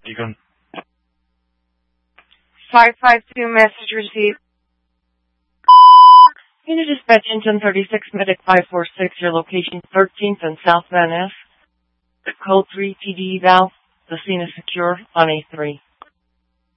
Beacon. 552 message received. Unit dispatch engine 36, medic 546, your location 13th and South Van Ness. Code 3 TD valve. The scene is secure on A3.